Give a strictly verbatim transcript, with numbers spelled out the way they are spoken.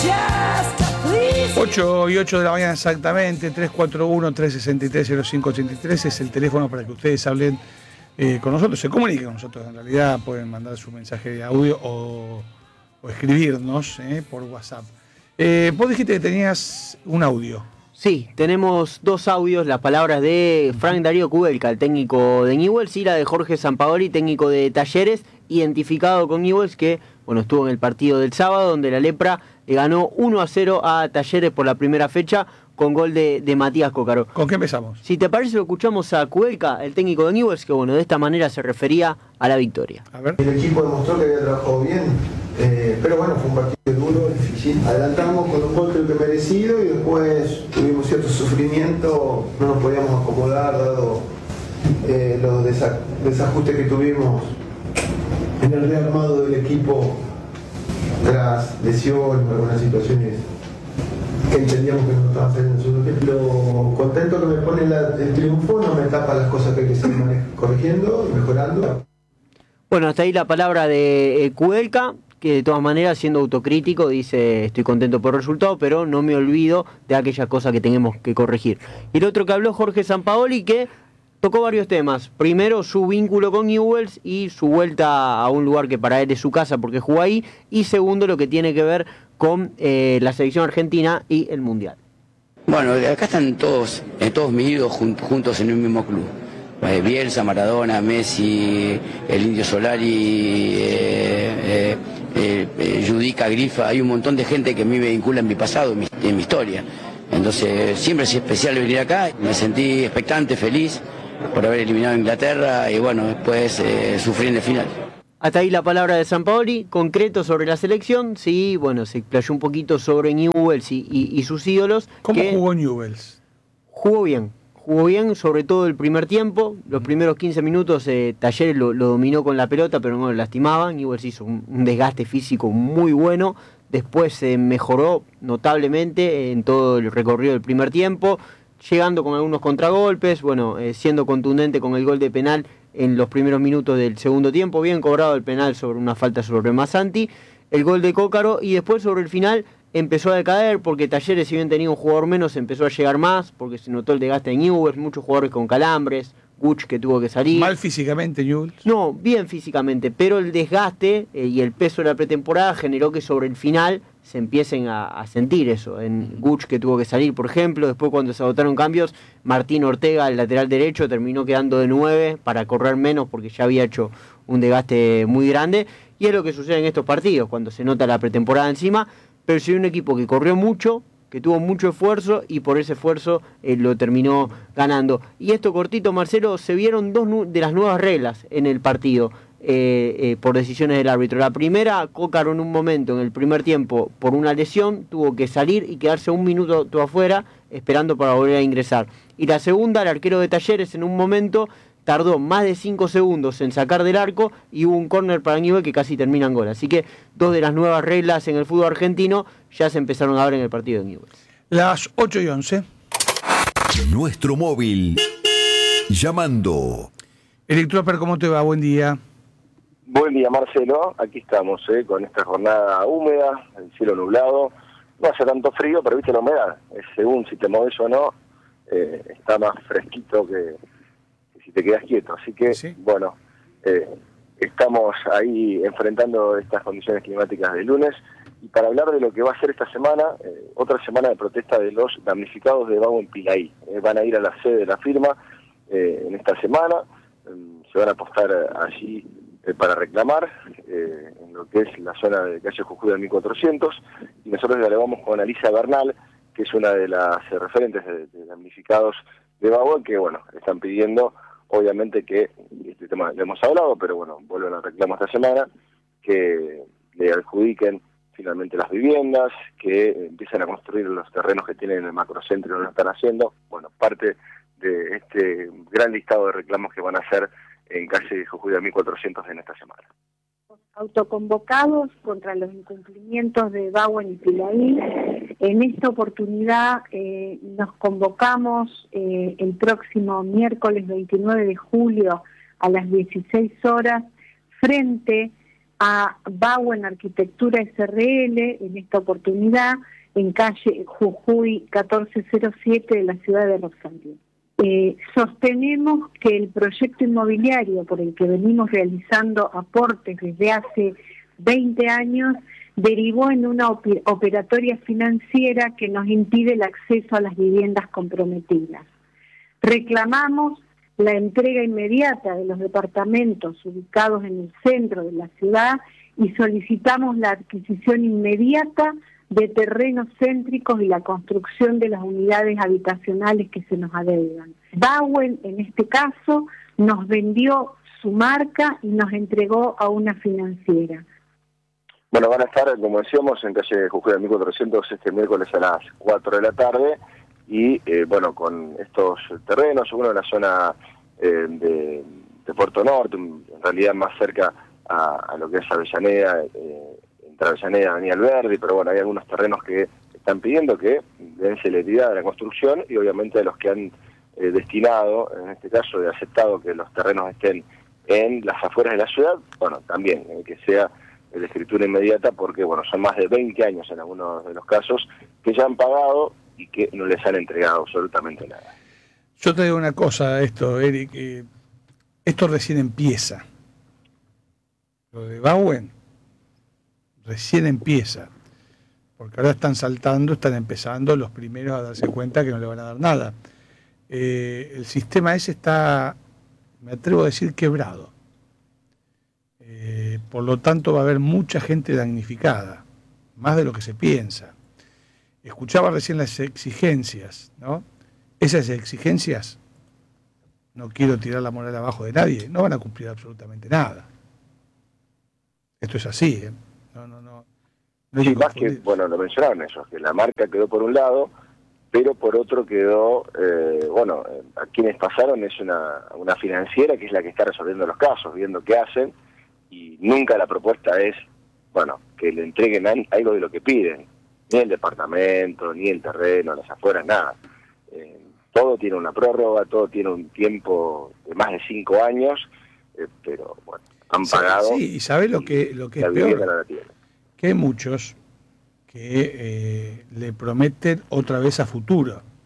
ocho y ocho de la mañana exactamente, tres cuatro uno, tres seis tres, cero cinco ocho tres es el teléfono para que ustedes hablen eh, con nosotros, se comuniquen con nosotros. En realidad pueden mandar su mensaje de audio o, o escribirnos eh, por WhatsApp. Eh, vos dijiste que tenías un audio. Sí, tenemos dos audios, las palabras de Frank Darío Kudelka, el técnico de Newell's, y la de Jorge Sampaoli, técnico de Talleres, identificado con Newell's, que bueno, estuvo en el partido del sábado, donde la Lepra le ganó uno a cero a Talleres por la primera fecha, con gol de, de Matías Cócaro. ¿Con qué empezamos? Si te parece, lo escuchamos a Kudelka, el técnico de Newell's, que bueno, de esta manera se refería a la victoria. A ver. El equipo demostró que había trabajado bien, eh, pero bueno, fue un partido duro, difícil. Adelantamos con un gol creo que merecido y después tuvimos cierto sufrimiento, no nos podíamos acomodar dado eh, los desa- desajustes que tuvimos en el rearmado del equipo tras lesiones, algunas situaciones que entendíamos que no estaban saliendo en el segundo tiempo. Lo contento que me pone la, el triunfo no me tapa las cosas que hay que seguir corrigiendo y mejorando. Bueno, hasta ahí la palabra de eh, Kudelka, que de todas maneras, siendo autocrítico, dice: estoy contento por el resultado, pero no me olvido de aquellas cosas que tenemos que corregir. Y el otro que habló, Jorge Sampaoli, que tocó varios temas. Primero, su vínculo con Newell's y su vuelta a un lugar que para él es su casa porque jugó ahí. Y segundo, lo que tiene que ver con eh, la selección argentina y el Mundial. Bueno, acá están todos, eh, todos mis ídolos jun- juntos en un mismo club. Eh, Bielsa, Maradona, Messi, el Indio Solari, eh, eh, eh, eh, Judica, Grifa. Hay un montón de gente que a mí me vincula en mi pasado, en mi, en mi historia. Entonces siempre es especial venir acá. Me sentí expectante, feliz por haber eliminado a Inglaterra y bueno, después eh, sufrí en el final. Hasta ahí la palabra de Sampaoli, concreto sobre la selección. Sí, bueno, se explayó un poquito sobre Newell's y, y, y sus ídolos. ¿Cómo que jugó Newell's? Jugó bien, jugó bien, sobre todo el primer tiempo. Los primeros quince minutos eh, Talleres lo, lo dominó con la pelota, pero no lo lastimaba. Newell's hizo un, un desgaste físico muy bueno. Después se eh, mejoró notablemente en todo el recorrido del primer tiempo, llegando con algunos contragolpes, bueno, eh, siendo contundente con el gol de penal en los primeros minutos del segundo tiempo, bien cobrado el penal sobre una falta sobre Massanti, el gol de Cócaro, y después sobre el final empezó a decaer porque Talleres, si bien tenía un jugador menos, empezó a llegar más, porque se notó el desgaste de Newell's, muchos jugadores con calambres, Guch que tuvo que salir. ¿Mal físicamente Newell's? No, bien físicamente, pero el desgaste eh, y el peso de la pretemporada generó que sobre el final se empiecen a, a sentir eso. En Guch que tuvo que salir, por ejemplo, después cuando se agotaron cambios, Martín Ortega, el lateral derecho, terminó quedando de nueve para correr menos porque ya había hecho un desgaste muy grande. Y es lo que sucede en estos partidos, cuando se nota la pretemporada encima, pero si hay un equipo que corrió mucho, que tuvo mucho esfuerzo y por ese esfuerzo eh, lo terminó ganando. Y esto cortito, Marcelo, se vieron dos nu- de las nuevas reglas en el partido eh, eh, por decisiones del árbitro. La primera, Cócaro en un momento, en el primer tiempo, por una lesión, tuvo que salir y quedarse un minuto todo afuera esperando para volver a ingresar. Y la segunda, el arquero de Talleres en un momento tardó más de cinco segundos en sacar del arco y hubo un córner para Newell's que casi termina en gol. Así que dos de las nuevas reglas en el fútbol argentino ya se empezaron a ver en el partido de Newell's. Las ocho y once. Nuestro móvil. Llamando. Electroper, ¿cómo te va? Buen día. Buen día, Marcelo. Aquí estamos eh, con esta jornada húmeda, el cielo nublado. No hace tanto frío, pero viste la humedad. Es según si te mueves o no, eh, está más fresquito que, que si te quedas quieto. Así que, ¿Sí? bueno, eh, estamos ahí enfrentando estas condiciones climáticas de lunes. Y para hablar de lo que va a ser esta semana, eh, otra semana de protesta de los damnificados de Bago en Pilaí. Eh, van a ir a la sede de la firma eh, en esta semana. Eh, se van a apostar allí eh, para reclamar eh, en lo que es la zona de calle Jujuy del mil cuatrocientos. Y nosotros dialogamos con Alicia Bernal, que es una de las eh, referentes de, de damnificados de Bago, que bueno, están pidiendo, obviamente que, este tema lo hemos hablado, pero bueno, vuelven al reclamo esta semana, que le adjudiquen finalmente las viviendas, que empiezan a construir los terrenos que tienen en el macrocentro y no lo están haciendo. Bueno, parte de este gran listado de reclamos que van a hacer en calle Jujuy de mil cuatrocientos en esta semana. Autoconvocados contra los incumplimientos de Bago y Pilaí. En esta oportunidad eh, nos convocamos eh, el próximo miércoles veintinueve de julio a las dieciséis horas frente a Bauen Arquitectura S R L, en esta oportunidad, en calle Jujuy catorce cero siete de la ciudad de Rosario. Eh, sostenemos que el proyecto inmobiliario por el que venimos realizando aportes desde hace veinte años derivó en una op- operatoria financiera que nos impide el acceso a las viviendas comprometidas. Reclamamos la entrega inmediata de los departamentos ubicados en el centro de la ciudad y solicitamos la adquisición inmediata de terrenos céntricos y la construcción de las unidades habitacionales que se nos adeudan. Bauen, en este caso, nos vendió su marca y nos entregó a una financiera. Bueno, van a estar, como decíamos, en calle Jujuy mil cuatrocientos este miércoles a las cuatro de la tarde y, eh, bueno, con estos terrenos, uno en la zona eh, de, de Puerto Norte, en realidad más cerca a, a lo que es Avellaneda, eh, entre Avellaneda y Avenida Alberdi, pero bueno, hay algunos terrenos que están pidiendo que den celeridad a la construcción y obviamente a los que han eh, destinado, en este caso, y aceptado que los terrenos estén en las afueras de la ciudad, bueno, también eh, que sea de escritura inmediata, porque bueno, son más de veinte años en algunos de los casos que ya han pagado y que no les han entregado absolutamente nada. Yo te digo una cosa, esto, Eric, eh, esto recién empieza. Lo de Bauen recién empieza, porque ahora están saltando, están empezando los primeros a darse cuenta que no le van a dar nada. Eh, el sistema ese está, me atrevo a decir, quebrado. Eh, por lo tanto va a haber mucha gente damnificada, más de lo que se piensa. Escuchaba recién las exigencias, ¿no? Esas exigencias, no quiero tirar la moral abajo de nadie, no van a cumplir absolutamente nada. Esto es así, ¿eh? No, no, no. no Sí, más que, bueno, lo mencionaron ellos, que la marca quedó por un lado, pero por otro quedó, eh, bueno, a quienes pasaron es una, una financiera que es la que está resolviendo los casos, viendo qué hacen, y nunca la propuesta es, bueno, que le entreguen algo de lo que piden, ni el departamento, ni el terreno, las afueras, nada. Eh, todo tiene una prórroga, todo tiene un tiempo de más de cinco años, eh, pero bueno, han pagado. Sí, y ¿sabe lo que, lo que es peor? No que hay muchos que eh, le prometen otra vez a futuro.